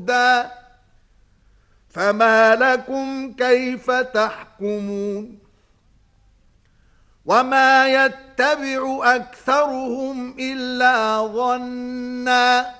هدى فما لكم كيف تحكمون وما يتبع أكثرهم إلا ظنّا